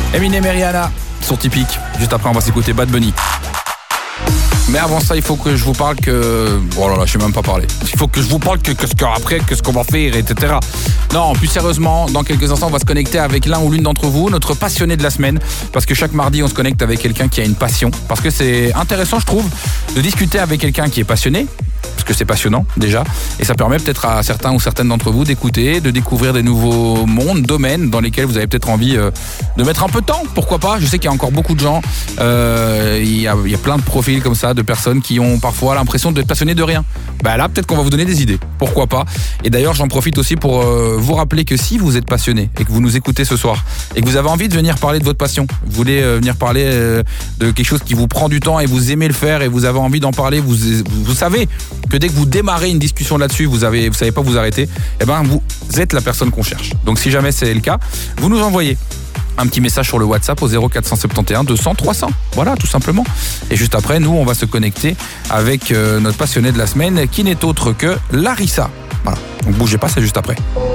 Eminem et Rihanna sont typiques. Juste après, on va s'écouter Bad Bunny. Mais avant ça, il faut que je vous parle que... Oh là là, je sais même pas parler. Il faut que je vous parle que ce qu'on va faire, etc. Non, plus sérieusement, dans quelques instants, on va se connecter avec l'un ou l'une d'entre vous, notre passionné de la semaine. Parce que chaque mardi, on se connecte avec quelqu'un qui a une passion. Parce que c'est intéressant, je trouve, de discuter avec quelqu'un qui est passionné. Parce que c'est passionnant, déjà. Et ça permet peut-être à certains ou certaines d'entre vous d'écouter, de découvrir des nouveaux mondes, domaines dans lesquels vous avez peut-être envie de mettre un peu de temps. Pourquoi pas ? Je sais qu'il y a encore beaucoup de gens. Il y a plein de profils comme ça, de personnes qui ont parfois l'impression d'être passionnés de rien. Bah là, peut-être qu'on va vous donner des idées. Pourquoi pas ? Et d'ailleurs, j'en profite aussi pour vous rappeler que si vous êtes passionné et que vous nous écoutez ce soir et que vous avez envie de venir parler de votre passion, vous voulez venir parler de quelque chose qui vous prend du temps et vous aimez le faire et vous avez envie d'en parler, vous savez que dès que vous démarrez une discussion là-dessus, vous savez pas vous arrêter, eh ben vous êtes la personne qu'on cherche. Donc si jamais c'est le cas, vous nous envoyez un petit message sur le WhatsApp au 0471 200 300. Voilà, tout simplement. Et juste après, nous, on va se connecter avec notre passionné de la semaine, qui n'est autre que Larissa. Voilà. Donc bougez pas, c'est juste après.